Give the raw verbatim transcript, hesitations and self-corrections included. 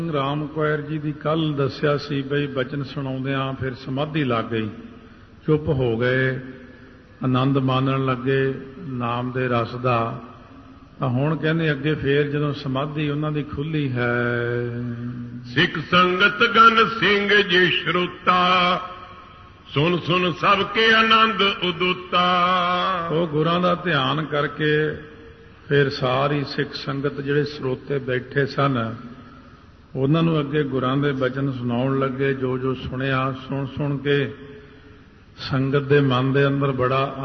ਰਾਮ ਕੁਆਰ ਜੀ ਦੀ ਕੱਲ ਦੱਸਿਆ ਸੀ ਬਈ ਬਚਨ ਸੁਣਾਉਂਦਿਆਂ ਫਿਰ ਸਮਾਧੀ ਲੱਗ ਗਈ, ਚੁੱਪ ਹੋ ਗਏ, ਆਨੰਦ ਮਾਣਨ ਲੱਗੇ ਨਾਮ ਦੇ ਰਸ ਦਾ। ਤਾਂ ਹੁਣ ਕਹਿੰਦੇ ਅੱਗੇ ਫੇਰ ਜਦੋਂ ਸਮਾਧੀ ਉਹਨਾਂ ਦੀ ਖੁੱਲੀ ਹੈ। ਸਿੱਖ ਸੰਗਤ ਗਨ ਸਿੰਘ ਜੀ ਸ਼ਰੂਤਾ, ਸੁਣ ਸੁਣ ਸਭ ਕੇ ਆਨੰਦ ਉਦੂਤਾ। ਉਹ ਗੁਰਾਂ ਦਾ ਧਿਆਨ ਕਰਕੇ ਫਿਰ ਸਾਰੀ ਸਿੱਖ ਸੰਗਤ ਜਿਹੜੇ ਸਰੋਤੇ ਬੈਠੇ ਸਨ ਉਹਨਾਂ ਨੂੰ ਅੱਗੇ ਗੁਰਾਂ ਦੇ ਬਚਨ ਸੁਣਾਉਣ ਲੱਗੇ। ਜੋ ਜੋ ਸੁਣਿਆ ਸੁਣ ਸੁਣ ਕੇ ਸੰਗਤ ਦੇ ਮਨ ਦੇ ਅੰਦਰ ਬੜਾ